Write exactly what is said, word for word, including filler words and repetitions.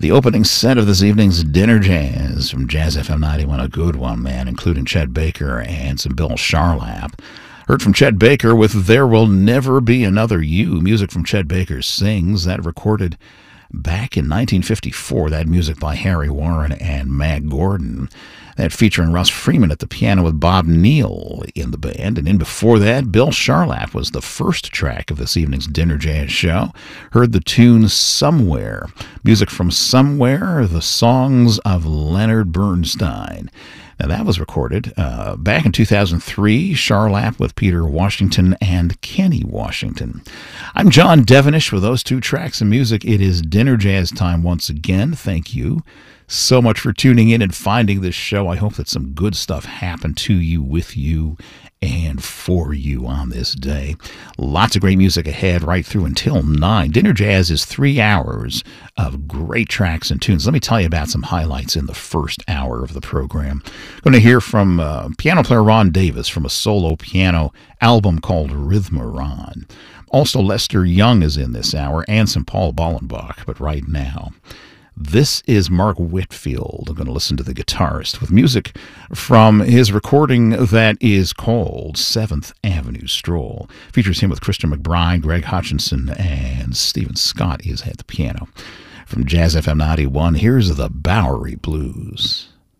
The opening set of this evening's Dinner Jazz from Jazz F M ninety-one, a good one, man, including Chet Baker and some Bill Charlap. Heard from Chet Baker with There Will Never Be Another You, music from Chet Baker Sings, that recorded back in nineteen fifty-four, that music by Harry Warren and Mack Gordon. That featuring Russ Freeman at the piano with Bob Neal in the band. And in before that, Bill Charlap was the first track of this evening's Dinner Jazz show. Heard the tune Somewhere. Music from Somewhere, the songs of Leonard Bernstein. Now, that was recorded uh, back in two thousand three, Charlap with Peter Washington and Kenny Washington. I'm John Devenish with those two tracks of music. It is Dinner Jazz time once again. Thank you so much for tuning in and finding this show. I hope that some good stuff happened to you, with you, and for you on this day. Lots of great music ahead right through until nine. Dinner Jazz is three hours of great tracks and tunes. Let me tell you about some highlights in the first hour of the program. I'm going to hear from uh, piano player Ron Davis from a solo piano album called Rhythmaron. Also, Lester Young is in this hour and some Paul Bollenbach. But right now, this is Mark Whitfield. I'm going to listen to the guitarist with music from his recording that is called Seventh Avenue Stroll. Features him with Christian McBride, Greg Hutchinson, and Stephen Scott is at the piano. From Jazz F M ninety-one, here's the Bowery Blues.